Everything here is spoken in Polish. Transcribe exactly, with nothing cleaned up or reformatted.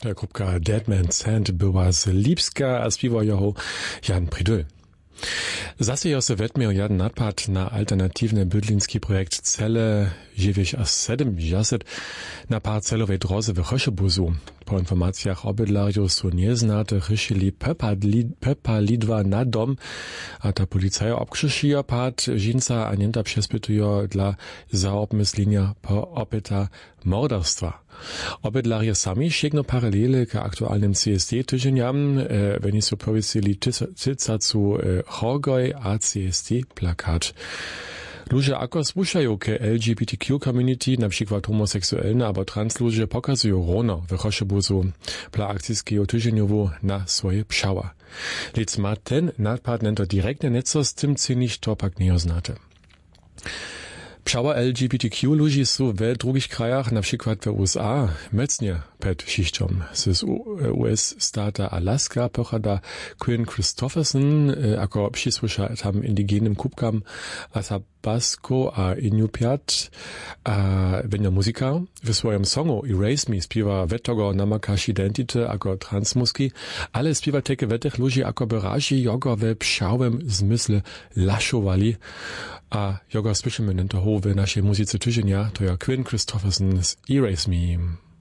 Ta grupka Dead Man's Hand była z Lipska, a śpiewał ją Jan Prydyl. Zase se wetmiał jeden napad na alternatywny bydlinski projekt Cele dziewięć a siedemdziesiąt na parcelowej drodze w Choszebuzu. Po informacjach obydlariów są nieznate ryšili Pepa Lidwa na dom, a ta policja obkrzyżuje pad żinca a nienta przespytuje dla zaobmyslenia po opyta morderstwa. Obydlarie sami sięgną paralele k aktualnym C S D tydzieniam, e, wenn ich so powiedzili tycacu e, Horgoj a C S D plakat. Ludzie ako słuchają k L G B T Q community, na przykład homoseksualne albo trans ludzie pokazują rono w Choszebuzu dla akcyjskiego tydzieniowu na swoje pszała. Lic ma ten nadpad nento direktne nieco z tym cynić to pak nie oznate. Pszała L G B T Q ludzi są w drugich krajach, na przykład w U S A, mocnie przed szyścią. Z U S stata Alaska pochada Quinn Christopherson, jako przysłysza tam indygenym kubkam Athabasco a Inupiat, a wenja muzyka w swoim songu Erase Me śpiewa wetogo namakash identity jako transmuski, ale śpiewa takie wetych ludzi jako berazi jogo we pszałym zmysle laszowali, a jogo słyszymy nento w naszej muzyce tydzienia, to ja Quinn Christopherson z Erase Me.